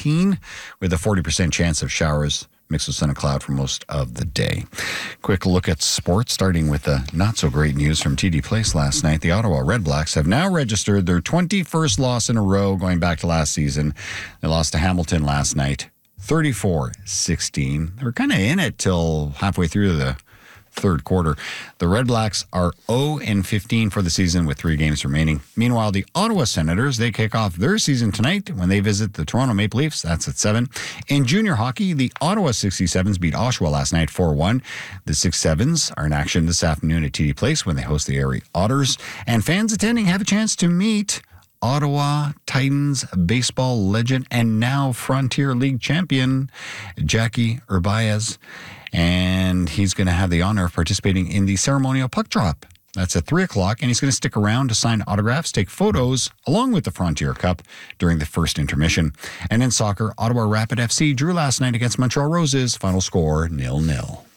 19 with a 40% chance of showers. Mix of sun and cloud for most of the day. Quick look at sports, starting with the not-so-great news from TD Place last night. The Ottawa Redblacks have now registered their 21st loss in a row going back to last season. They lost to Hamilton last night, 34-16. They were kind of in it till halfway through the third quarter. The Redblacks are 0-15 for the season with 3 games remaining. Meanwhile, the Ottawa Senators, they kick off their season tonight when they visit the Toronto Maple Leafs. That's at 7. In junior hockey, the Ottawa 67s beat Oshawa last night 4-1. The 67s are in action this afternoon at TD Place when they host the Erie Otters. And fans attending have a chance to meet Ottawa Titans baseball legend and now Frontier League champion Jackie Urbaez. And he's going to have the honor of participating in the ceremonial puck drop. That's at 3 o'clock, and he's going to stick around to sign autographs, take photos, along with the Frontier Cup during the first intermission. And in soccer, Ottawa Rapid FC drew last night against Montreal Roses. Final score, 0-0.